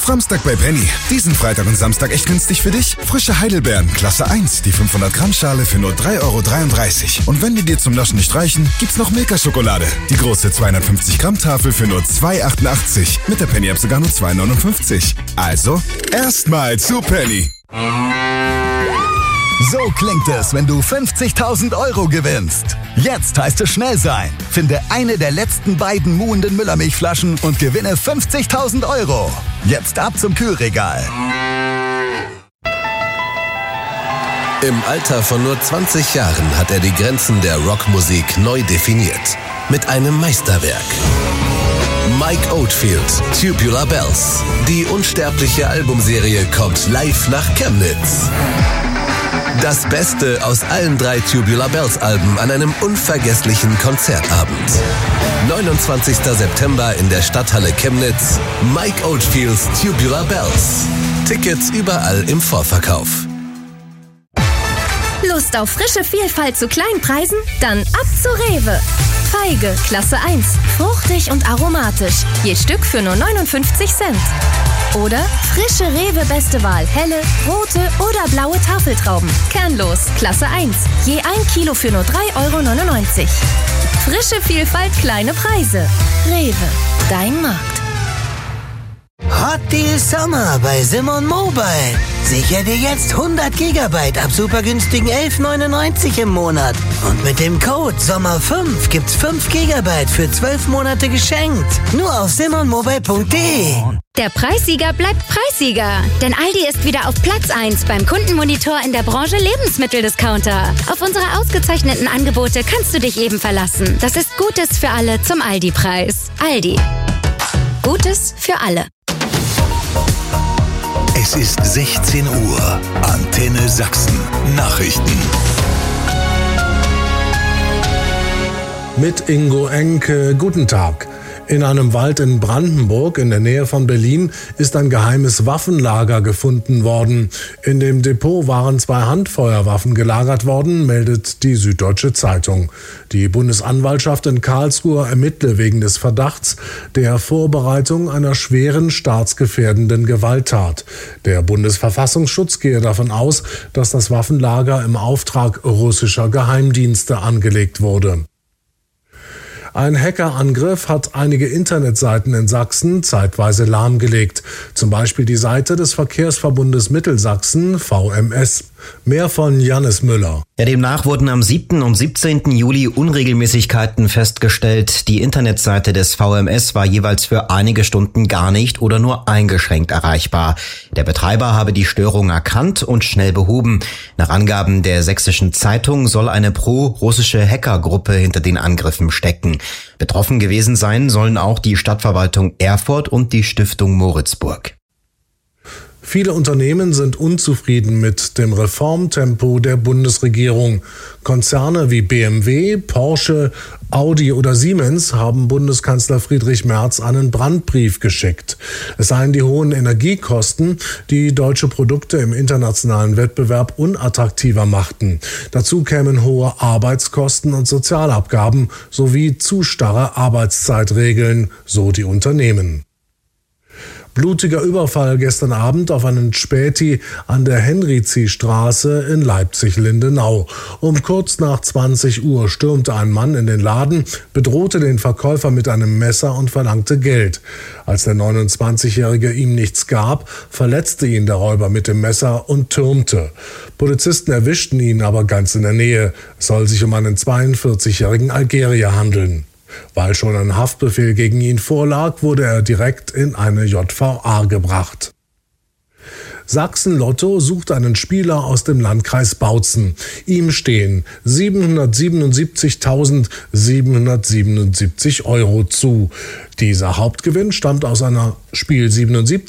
Samstag bei Penny. Diesen Freitag und Samstag echt günstig für dich. Frische Heidelbeeren, Klasse 1, die 500 Gramm Schale für nur 3,33 €. Und wenn die dir zum Naschen nicht reichen, gibt's noch Milka-Schokolade. Die große 250 Gramm Tafel für nur 2,88 €. Mit der Penny-App sogar nur 2,59 €. Also, erstmal zu Penny. So klingt es, wenn du 50.000 € gewinnst. Jetzt heißt es schnell sein. Finde eine der letzten beiden muhenden Müllermilchflaschen und gewinne 50.000 €. Jetzt ab zum Kühlregal. Im Alter von nur 20 Jahren hat er die Grenzen der Rockmusik neu definiert. Mit einem Meisterwerk. Mike Oldfield, Tubular Bells. Die unsterbliche Albumserie kommt live nach Chemnitz. Das Beste aus allen 3 Tubular Bells Alben an einem unvergesslichen Konzertabend. 29. September in der Stadthalle Chemnitz. Mike Oldfields Tubular Bells. Tickets überall im Vorverkauf. Lust auf frische Vielfalt zu kleinen Preisen? Dann ab zu Rewe. Feige, Klasse 1. Fruchtig und aromatisch. Je Stück für nur 59 Cent. Oder frische Rewe Beste Wahl. Helle, rote oder blaue Tafeltrauben. Kernlos, Klasse 1. Je 1 Kilo für nur 3,99 €. Frische Vielfalt, kleine Preise. Rewe, dein Markt. Hot Deal Sommer bei Simon Mobile. Sicher dir jetzt 100 GB ab super günstigen 11,99 € im Monat. Und mit dem Code SOMMER5 gibt's 5 GB für 12 Monate geschenkt. Nur auf simonmobile.de. Der Preissieger bleibt Preissieger. Denn Aldi ist wieder auf Platz 1 beim Kundenmonitor in der Branche Lebensmitteldiscounter. Auf unsere ausgezeichneten Angebote kannst du dich eben verlassen. Das ist Gutes für alle zum Aldi-Preis. Aldi. Gutes für alle. Es ist 16 Uhr. Antenne Sachsen. Nachrichten. Mit Ingo Enke, guten Tag. In einem Wald in Brandenburg in der Nähe von Berlin ist ein geheimes Waffenlager gefunden worden. In dem Depot waren 2 Handfeuerwaffen gelagert worden, meldet die Süddeutsche Zeitung. Die Bundesanwaltschaft in Karlsruhe ermittle wegen des Verdachts der Vorbereitung einer schweren staatsgefährdenden Gewalttat. Der Bundesverfassungsschutz gehe davon aus, dass das Waffenlager im Auftrag russischer Geheimdienste angelegt wurde. Ein Hackerangriff hat einige Internetseiten in Sachsen zeitweise lahmgelegt. Zum Beispiel die Seite des Verkehrsverbundes Mittelsachsen, VMS. Mehr von Jannis Müller. Ja, demnach wurden am 7. und 17. Juli Unregelmäßigkeiten festgestellt. Die Internetseite des VMS war jeweils für einige Stunden gar nicht oder nur eingeschränkt erreichbar. Der Betreiber habe die Störung erkannt und schnell behoben. Nach Angaben der Sächsischen Zeitung soll eine pro-russische Hackergruppe hinter den Angriffen stecken. Betroffen gewesen sein sollen auch die Stadtverwaltung Erfurt und die Stiftung Moritzburg. Viele Unternehmen sind unzufrieden mit dem Reformtempo der Bundesregierung. Konzerne wie BMW, Porsche, Audi oder Siemens haben Bundeskanzler Friedrich Merz einen Brandbrief geschickt. Es seien die hohen Energiekosten, die deutsche Produkte im internationalen Wettbewerb unattraktiver machten. Dazu kämen hohe Arbeitskosten und Sozialabgaben sowie zu starre Arbeitszeitregeln, so die Unternehmen. Blutiger Überfall gestern Abend auf einen Späti an der Henrizi-Straße in Leipzig-Lindenau. Um kurz nach 20 Uhr stürmte ein Mann in den Laden, bedrohte den Verkäufer mit einem Messer und verlangte Geld. Als der 29-Jährige ihm nichts gab, verletzte ihn der Räuber mit dem Messer und türmte. Polizisten erwischten ihn aber ganz in der Nähe. Es soll sich um einen 42-jährigen Algerier handeln. Weil schon ein Haftbefehl gegen ihn vorlag, wurde er direkt in eine JVA gebracht. Sachsen Lotto sucht einen Spieler aus dem Landkreis Bautzen. Ihm stehen 777.777 € zu. Dieser Hauptgewinn stammt aus einer Spiel 77